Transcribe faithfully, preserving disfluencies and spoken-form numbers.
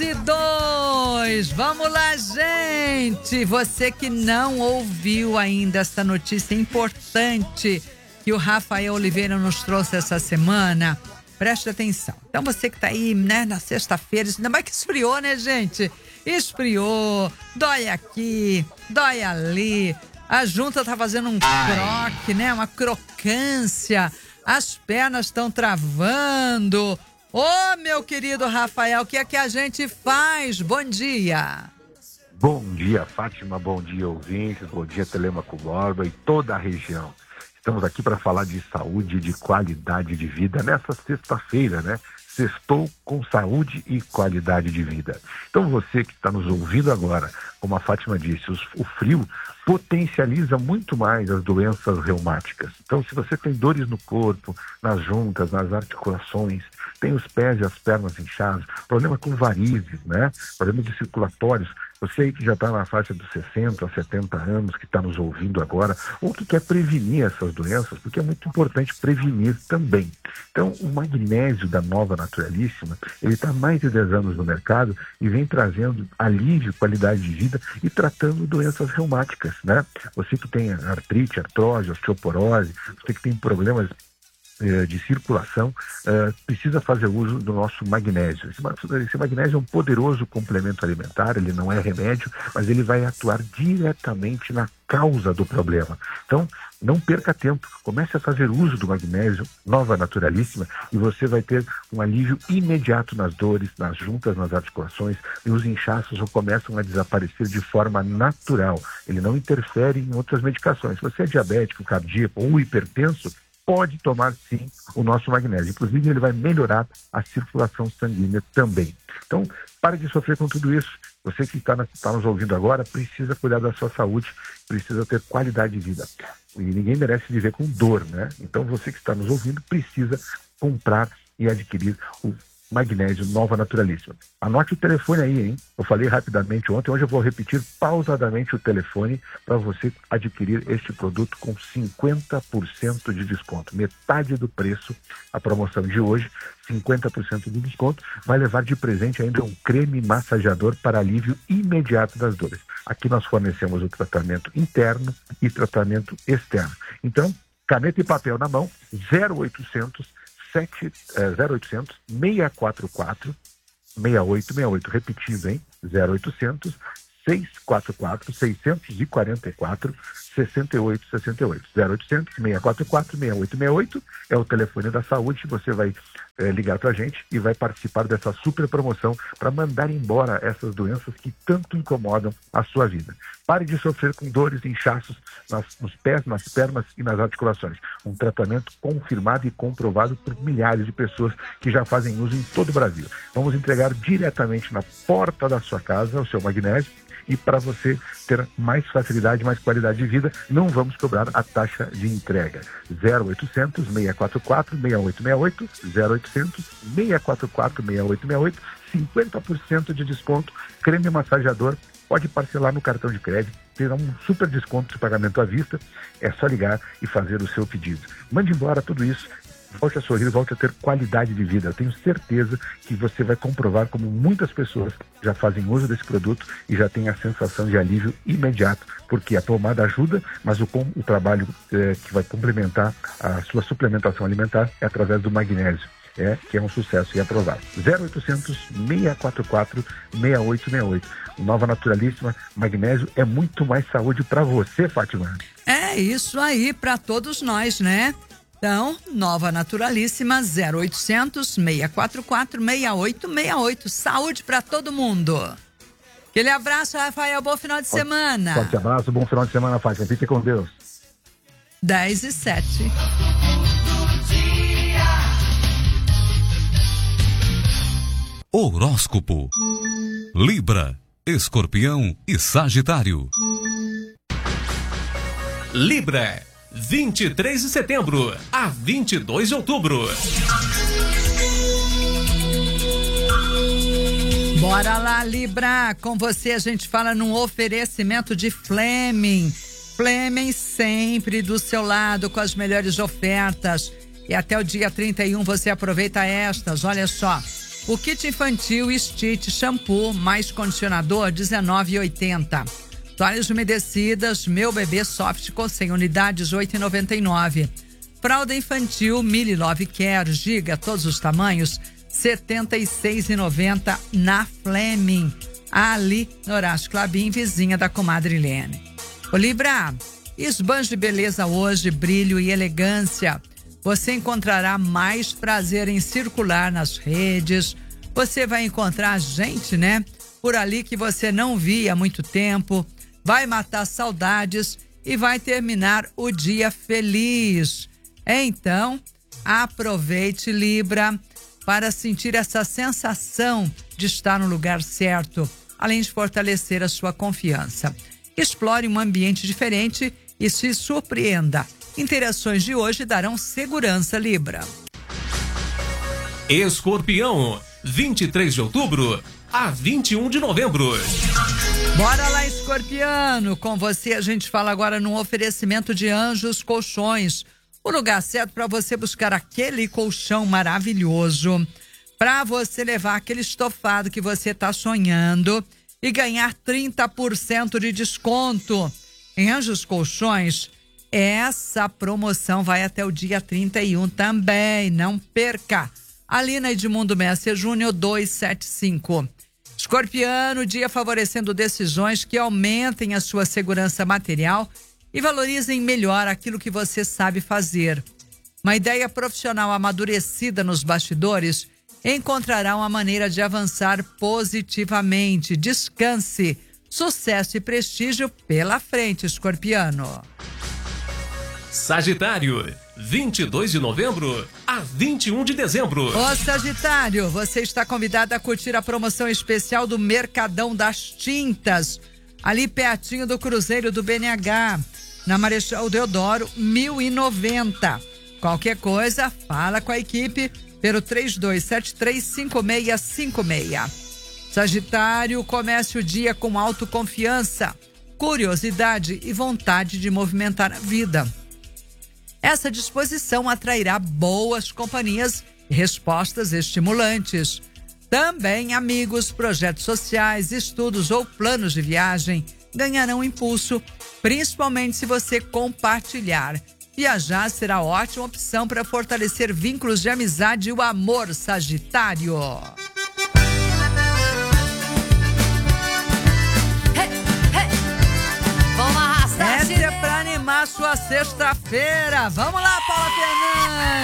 e dois. Vamos lá, gente. Você que não ouviu ainda essa notícia importante que o Rafael Oliveira nos trouxe essa semana, preste atenção. Então você que tá aí, né, na sexta-feira, ainda mais que esfriou, né, gente? Esfriou, dói aqui, dói ali. A junta tá fazendo um croque, né? Uma crocância. As pernas estão travando. Ô, oh, meu querido Rafael, o que é que a gente faz? Bom dia. Bom dia, Fátima. Bom dia, ouvintes. Bom dia, Telêmaco Borba e toda a região. Estamos aqui para falar de saúde e de qualidade de vida nessa sexta-feira, né? Sextou com saúde e qualidade de vida. Então você que está nos ouvindo agora, como a Fátima disse, os, o frio potencializa muito mais as doenças reumáticas. Então se você tem dores no corpo, nas juntas, nas articulações, tem os pés e as pernas inchados, problema com varizes, né? Problemas de circulatórios. Você aí que já está na faixa dos sessenta, setenta anos, que está nos ouvindo agora, ou que quer prevenir essas doenças, porque é muito importante prevenir também. Então, o magnésio da Nova Naturalíssima, ele está há mais de dez anos no mercado e vem trazendo alívio, qualidade de vida e tratando doenças reumáticas, né? Você que tem artrite, artrose, osteoporose, você que tem problemas de circulação, uh, precisa fazer uso do nosso magnésio. Esse, esse magnésio é um poderoso complemento alimentar, ele não é remédio, mas ele vai atuar diretamente na causa do problema. Então, não perca tempo, comece a fazer uso do magnésio Nova Naturalíssima e você vai ter um alívio imediato nas dores, nas juntas, nas articulações, e os inchaços começam a desaparecer de forma natural. Ele não interfere em outras medicações. Se você é diabético, cardíaco ou hipertenso, pode tomar sim o nosso magnésio. Inclusive ele vai melhorar a circulação sanguínea também. Então, pare de sofrer com tudo isso. Você que está tá nos ouvindo agora precisa cuidar da sua saúde, precisa ter qualidade de vida. E ninguém merece viver com dor, né? Então você que está nos ouvindo precisa comprar e adquirir o magnésio Nova Naturalíssima. Anote o telefone aí, hein? Eu falei rapidamente ontem, hoje eu vou repetir pausadamente o telefone para você adquirir este produto com cinquenta por cento de desconto. Metade do preço, a promoção de hoje, cinquenta por cento de desconto, vai levar de presente ainda um creme massageador para alívio imediato das dores. Aqui nós fornecemos o tratamento interno e tratamento externo. Então, caneta e papel na mão, zero oitocentos sete, é, zero oitocentos, seis quatro quatro, seis oito seis oito, repetindo, hein? zero oitocentos, seis quatro quatro, seis quatro quatro, seis oito seis oito. zero oitocentos, seis quatro quatro, seis oito seis oito é o telefone da saúde. Você vai é, ligar para a gente e vai participar dessa super promoção para mandar embora essas doenças que tanto incomodam a sua vida. Pare de sofrer com dores e inchaços nas, nos pés, nas pernas e nas articulações. Um tratamento confirmado e comprovado por milhares de pessoas que já fazem uso em todo o Brasil. Vamos entregar diretamente na porta da sua casa o seu magnésio. E para você ter mais facilidade, mais qualidade de vida, não vamos cobrar a taxa de entrega. zero oitocentos, seis quatro quatro, seis oito seis oito, zero oitocentos, seis quatro quatro, seis oito seis oito, cinquenta por cento de desconto, creme massageador, pode parcelar no cartão de crédito, terá um super desconto de pagamento à vista, é só ligar e fazer o seu pedido. Mande embora tudo isso. Volte a sorrir, volte a ter qualidade de vida. Eu tenho certeza que você vai comprovar como muitas pessoas já fazem uso desse produto e já têm a sensação de alívio imediato, porque a tomada ajuda, mas o, o trabalho é, que vai complementar a sua suplementação alimentar é através do magnésio, é, que é um sucesso e é aprovado. zero oitocentos, seis quatro quatro, seis oito seis oito. Nova Naturalíssima, magnésio é muito mais saúde para você, Fátima. É isso aí, para todos nós, né? Então, Nova Naturalíssima, zero oitocentos, seis quatro quatro, seis oito seis oito. Saúde para todo mundo. Aquele abraço, Rafael. Bom final de Forte, semana. Forte abraço, bom final de semana, Fátima. Fique com Deus. dez e sete. Horóscopo. Libra, Escorpião e Sagitário. Libra, vinte e três de setembro a vinte e dois de outubro. Bora lá, Libra. Com você a gente fala num oferecimento de Fleming. Fleming sempre do seu lado com as melhores ofertas. E até o dia trinta e um você aproveita estas. Olha só. O kit infantil Stitch shampoo mais condicionador dezenove reais e oitenta centavos. Toalhas umedecidas Meu Bebê Soft com cem unidades oito reais e noventa e nove centavos. Fralda infantil Mili Love Care Giga todos os tamanhos setenta e seis reais e noventa centavos na Fleming. Ali no Horácio Clabin, vizinha da comadre Lene. Ô Libra, esbanje beleza hoje, brilho e elegância. Você encontrará mais prazer em circular nas redes. Você vai encontrar gente, né? Por ali que você não via há muito tempo. Vai matar saudades e vai terminar o dia feliz. Então, aproveite, Libra, para sentir essa sensação de estar no lugar certo, além de fortalecer a sua confiança. Explore um ambiente diferente e se surpreenda. Interações de hoje darão segurança, Libra. Escorpião, vinte e três de outubro a vinte e um de novembro. Bora lá, Escorpiano. Com você a gente fala agora num oferecimento de Anjos Colchões. O lugar certo para você buscar aquele colchão maravilhoso, para você levar aquele estofado que você está sonhando e ganhar trinta por cento de desconto. Em Anjos Colchões, essa promoção vai até o dia trinta e um também, não perca. Ali na Edmundo Messer Júnior duzentos e setenta e cinco. Escorpiano, dia favorecendo decisões que aumentem a sua segurança material e valorizem melhor aquilo que você sabe fazer. Uma ideia profissional amadurecida nos bastidores encontrará uma maneira de avançar positivamente. Descanse, sucesso e prestígio pela frente, Escorpiano. Sagitário, vinte e dois de novembro a vinte e um de dezembro. Ô Sagitário, você está convidado a curtir a promoção especial do Mercadão das Tintas, ali pertinho do Cruzeiro do B N H, na Marechal Deodoro, mil e noventa. Qualquer coisa, fala com a equipe pelo três dois sete três cinco seis cinco seis. Sagitário, comece o dia com autoconfiança, curiosidade e vontade de movimentar a vida. Essa disposição atrairá boas companhias e respostas estimulantes. Também amigos, projetos sociais, estudos ou planos de viagem ganharão impulso, principalmente se você compartilhar. Viajar será ótima opção para fortalecer vínculos de amizade e o amor, Sagitário. Essa é para animar sua sexta-feira. Vamos lá, Paula Fernandes.